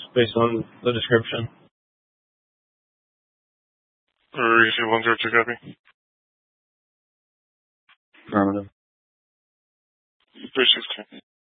based on the description. REC 102 copy. Affirmative. 316.